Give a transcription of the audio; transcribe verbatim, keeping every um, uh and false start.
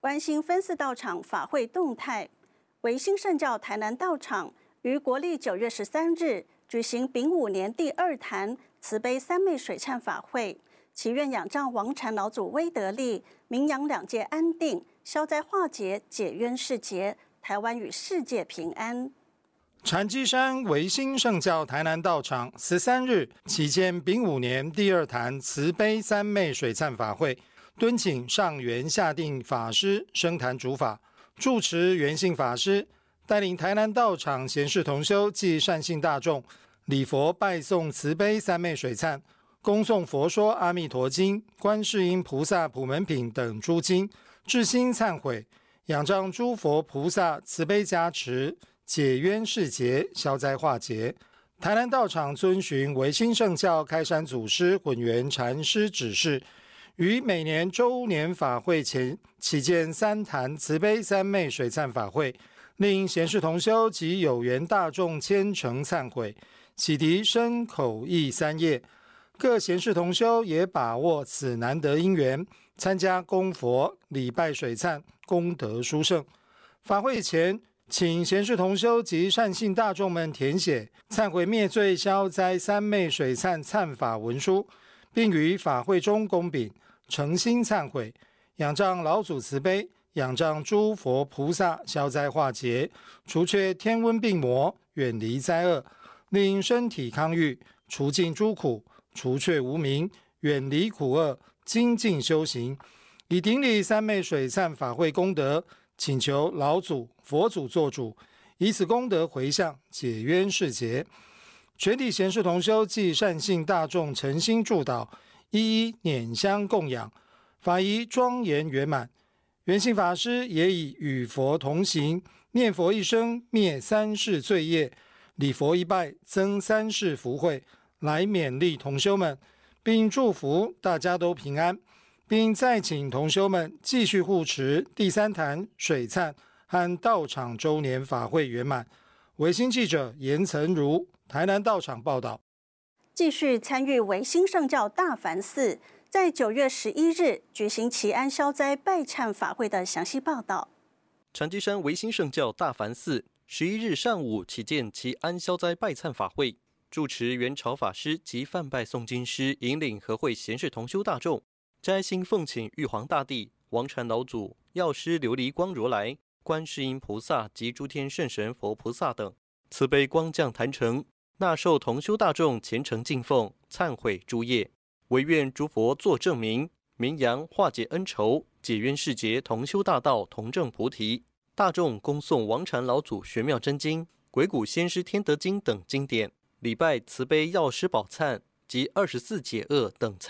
关心分寺道场法会动态，维新圣教台南道场于国历九月十三日举行丙午年第二坛慈悲三昧水忏法会，祈愿仰仗王禅老祖威德力，名扬两界安定，消灾化解，解冤释结，台湾与世界平安。 禅机山维新圣教台南道场十三日期间丙午年第二坛慈悲三昧水忏法会，敦请上元下定法师升坛主法，住持圆性法师带领台南道场贤士同修及善信大众礼佛拜诵慈悲三昧水忏，恭诵佛说阿弥陀经、观世音菩萨普门品等诸经，至心忏悔，仰仗诸佛菩萨慈悲加持，解冤释结，消灾化解。台南道场遵循维新圣教开山祖师混元禅师指示，于每年周年法会前起见三坛慈悲三昧水忏法会，令贤士同修及有缘大众虔诚忏悔，启迪身口意三业。各贤士同修也把握此难得因缘，参加供佛礼拜水忏，功德殊胜。法会前，请贤士同修及善信大众们填写忏悔灭罪消灾三昧水忏忏法文书，并于法会中供禀，诚心忏悔，仰仗老祖慈悲，仰仗诸佛菩萨消灾化解，除却天瘟病魔，远离灾厄，令身体康愈，除尽诸苦，除却无明，远离苦厄，精进修行，以顶礼三昧水忏法会功德，请求老祖佛祖做主，以此功德回向，解冤释结。全体贤士同修及善信大众诚心祝祷，一一拈香供养，法仪庄严圆满。圆性法师也以与佛同行，念佛一生灭三世罪业，礼佛一拜增三世福慧，来勉励同修们，并祝福大家都平安，并再请同修们继续护持第三坛水忏和道场周年法会圆满。维新记者严岑如台南道场报道。 继续参与维新圣教大梵寺在九月十一日举行祈安消灾拜忏法会的详细报道。 禅机山维新圣教大梵寺十一日上午起见祈安消灾拜忏法会，住持元朝法师及梵拜诵经师引领和会贤士同修大众，斋心奉请玉皇大帝、王禅老祖、药师琉璃光如来、观世音菩萨及诸天圣神佛菩萨等慈悲光降坛城，纳受同修大众虔诚敬奉，忏悔诸业，唯愿诸佛作证明，名扬化解恩仇，解冤释结，同修大道，同证菩提。大众恭诵王禅老祖玄妙真经、鬼谷先师天德经等经典，礼拜慈悲药师宝忏及二十四解厄等忏